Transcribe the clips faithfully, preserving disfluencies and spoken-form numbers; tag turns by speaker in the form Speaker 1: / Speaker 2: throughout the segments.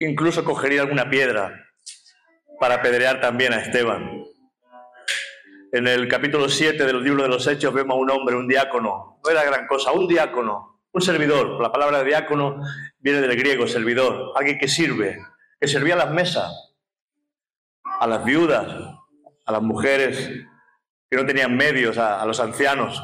Speaker 1: incluso cogería alguna piedra para apedrear también a Esteban. En el capítulo siete del libro de los Hechos vemos a un hombre, un diácono, no era gran cosa, un diácono, un servidor. La palabra diácono viene del griego, servidor, alguien que sirve, que servía a las mesas, a las viudas, a las mujeres que no tenían medios, a, a los ancianos.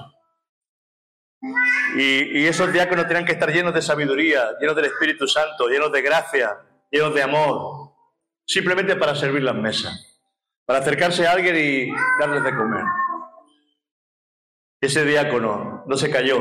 Speaker 1: Y, y esos diáconos tenían que estar llenos de sabiduría, llenos del Espíritu Santo, llenos de gracia, llenos de amor, simplemente para servir las mesas, para acercarse a alguien y darles de comer. Ese diácono no se cayó.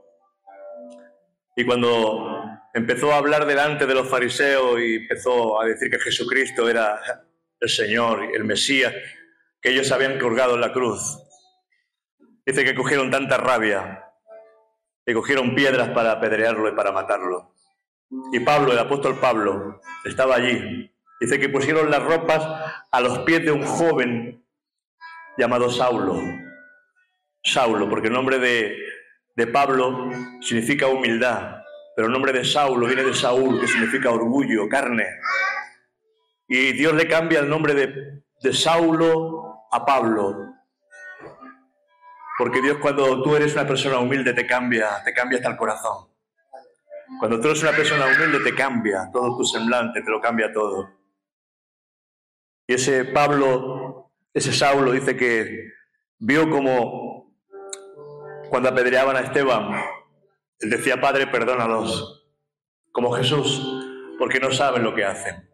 Speaker 1: Y cuando empezó a hablar delante de los fariseos y empezó a decir que Jesucristo era el Señor, el Mesías, que ellos habían colgado en la cruz, dice que cogieron tanta rabia que cogieron piedras para apedrearlo y para matarlo. Y Pablo, el apóstol Pablo, estaba allí. Dice que pusieron las ropas a los pies de un joven llamado Saulo. Saulo, porque el nombre de, de Pablo significa humildad, pero el nombre de Saulo viene de Saúl, que significa orgullo, carne. Y Dios le cambia el nombre de, de Saulo a Pablo. Porque Dios, cuando tú eres una persona humilde, te cambia, te cambia hasta el corazón. Cuando tú eres una persona humilde, te cambia todo tu semblante, te lo cambia todo. Y ese Pablo, ese Saulo, dice que vio como cuando apedreaban a Esteban, él decía: Padre, perdónalos, como Jesús, porque no saben lo que hacen.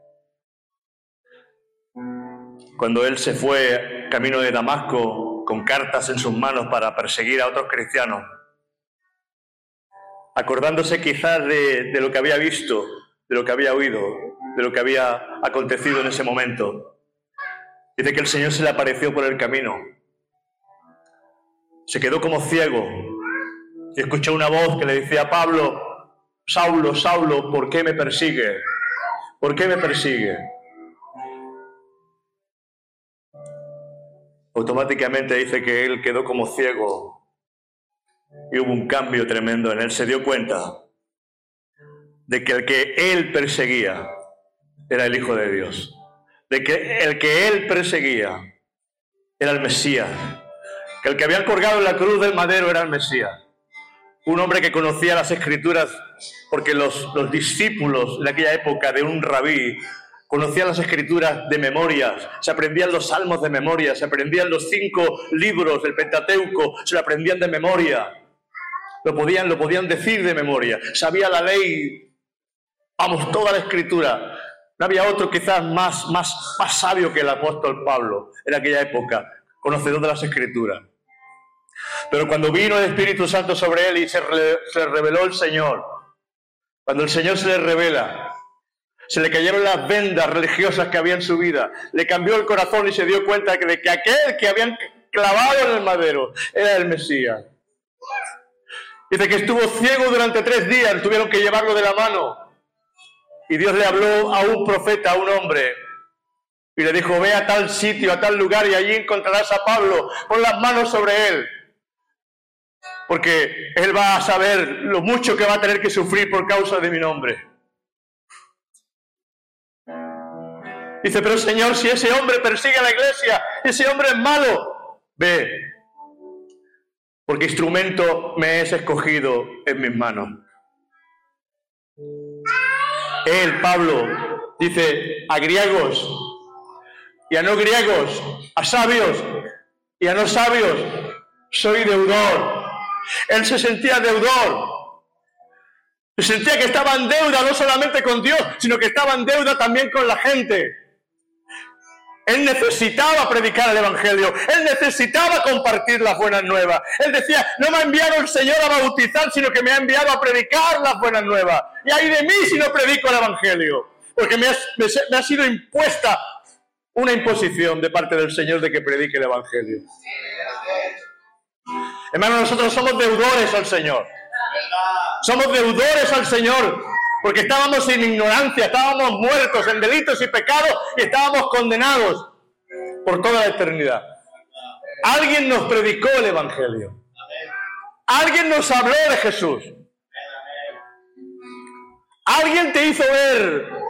Speaker 1: Cuando él se fue camino de Damasco con cartas en sus manos para perseguir a otros cristianos, acordándose quizás de, de lo que había visto, de lo que había oído, de lo que había acontecido en ese momento, dice que el Señor se le apareció por el camino. Se quedó como ciego y escuchó una voz que le decía: Pablo, Saulo, Saulo, ¿por qué me persigue? ¿Por qué me persigue? Automáticamente dice que él quedó como ciego y hubo un cambio tremendo en él. Se dio cuenta de que el que él perseguía era el Hijo de Dios, de que el que él perseguía era el Mesías, que el que habían colgado en la cruz del madero era el Mesías. Un hombre que conocía las Escrituras, porque los, los discípulos de aquella época de un rabí conocían las Escrituras de memoria, se aprendían los salmos de memoria, se aprendían los cinco libros del Pentateuco, se lo aprendían de memoria, lo podían, lo podían decir de memoria, sabía la ley, vamos, toda la Escritura. No había otro quizás más, más, más sabio que el apóstol Pablo en aquella época, conocedor de las Escrituras. Pero cuando vino el Espíritu Santo sobre él y se, re, se reveló el Señor, cuando el Señor se le revela, se le cayeron las vendas religiosas que había en su vida, le cambió el corazón y se dio cuenta de que aquel que habían clavado en el madero era el Mesías. Dice que estuvo ciego durante tres días, tuvieron que llevarlo de la mano. Y Dios le habló a un profeta, a un hombre, y le dijo: ve a tal sitio, a tal lugar, y allí encontrarás a Pablo, pon las manos sobre él, porque él va a saber lo mucho que va a tener que sufrir por causa de mi nombre. Dice: pero Señor, si ese hombre persigue a la iglesia, ese hombre es malo. Ve, porque instrumento me es escogido en mis manos. Él, Pablo, dice a griegos y a no griegos, a sabios y a no sabios, soy deudor. Él se sentía deudor. Se sentía que estaba en deuda no solamente con Dios, sino que estaba en deuda también con la gente. Él necesitaba predicar el Evangelio. Él necesitaba compartir las buenas nuevas. Él decía: no me ha enviado el Señor a bautizar, sino que me ha enviado a predicar las buenas nuevas. Y ay de mí si no predico el Evangelio, porque me ha, me, me ha sido impuesta una imposición de parte del Señor de que predique el Evangelio. Hermanos, nosotros somos deudores al Señor. Somos deudores al Señor, porque estábamos en ignorancia, estábamos muertos en delitos y pecados y estábamos condenados por toda la eternidad. Alguien nos predicó el Evangelio. Alguien nos habló de Jesús. Alguien te hizo ver